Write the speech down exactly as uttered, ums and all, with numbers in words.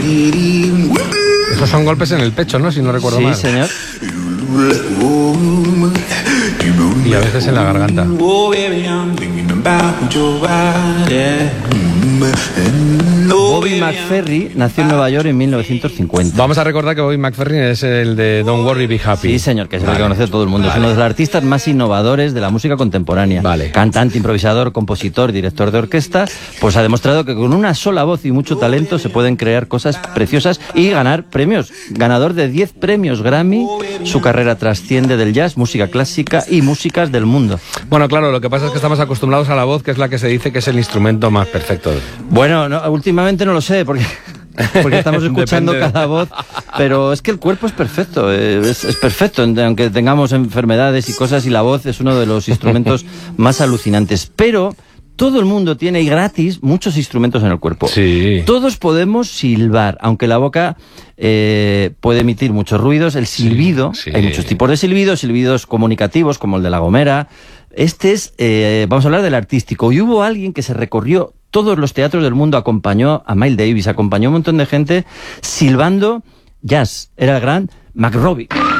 Esos son golpes en el pecho, ¿no? Si no recuerdo sí, mal. Sí, señor. Y a veces en la garganta. Bobby McFerrin nació en Nueva York en mil novecientos cincuenta. Vamos a recordar que Bobby McFerrin es el de Don't Worry, Be Happy. Sí, señor, que es el Vale. que conoce todo el mundo. Vale. Es uno de los artistas más innovadores de la música contemporánea. Vale. Cantante, improvisador, compositor, director de orquesta, pues ha demostrado que con una sola voz y mucho talento se pueden crear cosas preciosas y ganar premios. Ganador de diez premios Grammy, su carrera trasciende del jazz, música clásica y músicas del mundo. Bueno, claro, lo que pasa es que estamos acostumbrados a la voz, que es la que se dice que es el instrumento más perfecto. Bueno, no, últimamente no lo sé, porque... porque estamos escuchando Depende. cada voz, pero es que el cuerpo es perfecto, es, es perfecto, aunque tengamos enfermedades y cosas, y la voz es uno de los instrumentos más alucinantes. Pero todo el mundo tiene, y gratis, muchos instrumentos en el cuerpo. Sí. Todos podemos silbar, aunque la boca eh, puede emitir muchos ruidos. El silbido, sí. hay muchos tipos de silbidos, silbidos comunicativos, como el de La Gomera. Este es, eh, vamos a hablar del artístico. Y hubo alguien que se recorrió todos los teatros del mundo, acompañó a Miles Davis, acompañó a un montón de gente silbando jazz. Era el gran McRobbie.